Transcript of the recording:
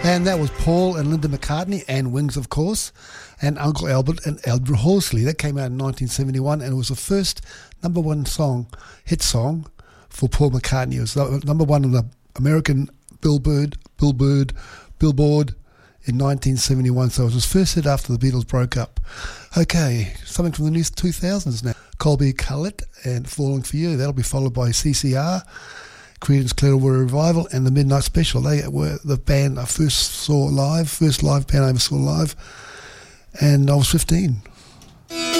And that was Paul and Linda McCartney and Wings, of course, and Uncle Albert and Albert Horsley. That came out in 1971, and it was the first number one hit song for Paul McCartney. It was number one on the American Billboard in 1971, so it was his first hit after the Beatles broke up. Okay, something from the new 2000s now. Colby Collett and Falling For You. That'll be followed by CCR, Creedence Clearwater Revival, and the Midnight Special. They were the band I first live band I ever saw live, and I was 15.